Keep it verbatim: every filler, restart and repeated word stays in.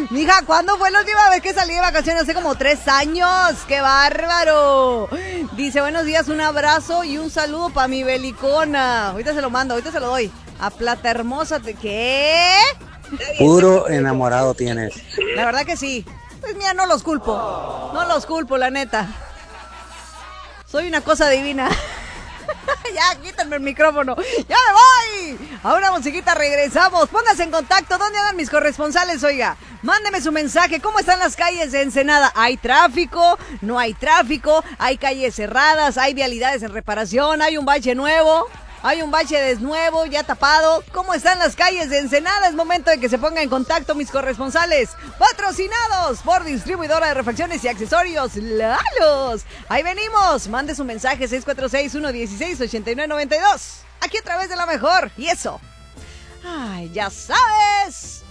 Mija, ¿cuándo fue la última vez que salí de vacaciones? Hace como tres años. ¡Qué bárbaro! Dice, buenos días, un abrazo y un saludo para mi belicona. Ahorita se lo mando, ahorita se lo doy. A Plata Hermosa, te... ¿qué? Puro enamorado tienes. La verdad que sí. Pues mira, no los culpo. No los culpo, la neta. Soy una cosa divina. Ya, quítenme el micrófono. ¡Ya me voy! A una musiquita regresamos. Póngase en contacto. ¿Dónde andan mis corresponsales, oiga? Mándeme su mensaje. ¿Cómo están las calles de Ensenada? ¿Hay tráfico? ¿No hay tráfico? ¿Hay calles cerradas? ¿Hay vialidades en reparación? ¿Hay un bache nuevo? Hay un bache desnuevo, ya tapado. ¿Cómo están las calles de Ensenada? Es momento de que se pongan en contacto mis corresponsales. Patrocinados por Distribuidora de Refacciones y Accesorios Lalos. Ahí venimos. Mande su mensaje seis cuatro seis, uno uno seis, ocho nueve nueve dos. Aquí a través de La Mejor. Y eso. Ay, ya sabes.